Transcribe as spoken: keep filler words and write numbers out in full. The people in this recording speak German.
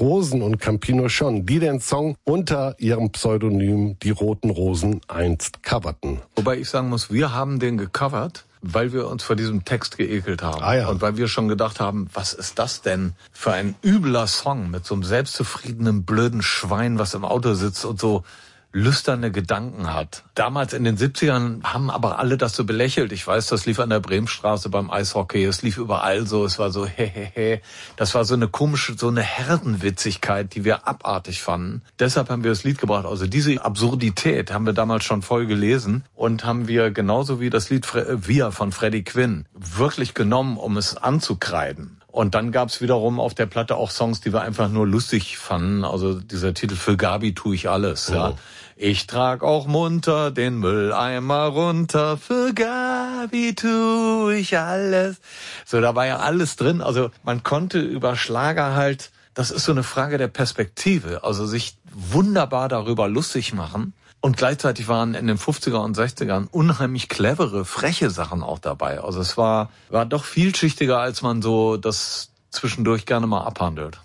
Rosen und Campino schon, die den Song unter ihrem Pseudonym Die Roten Rosen einst coverten. Wobei ich sagen muss, wir haben den gecovert, weil wir uns vor diesem Text geekelt haben. Ah, ja. Und weil wir schon gedacht haben, was ist das denn für ein übler Song mit so einem selbstzufriedenen, blöden Schwein, was im Auto sitzt und so lüsterne Gedanken hat. Damals in den siebzigern haben aber alle das so belächelt. Ich weiß, das lief an der Bremenstraße beim Eishockey, es lief überall so, es war so hehehe. Das war so eine komische, so eine Herdenwitzigkeit, die wir abartig fanden. Deshalb haben wir das Lied gebracht. Also diese Absurdität haben wir damals schon voll gelesen und haben wir genauso wie das Lied Wir von Freddie Quinn wirklich genommen, um es anzukreiden. Und dann gab's wiederum auf der Platte auch Songs, die wir einfach nur lustig fanden. Also dieser Titel Für Gabi tu ich alles. Oh. Ja. Ich trag auch munter den Mülleimer runter, für Gabi tu ich alles. So, da war ja alles drin. Also man konnte über Schlager halt, das ist so eine Frage der Perspektive, also sich wunderbar darüber lustig machen. Und gleichzeitig waren in den fünfziger und sechzigern unheimlich clevere, freche Sachen auch dabei. Also es war, war doch vielschichtiger, als man so das zwischendurch gerne mal abhandelt.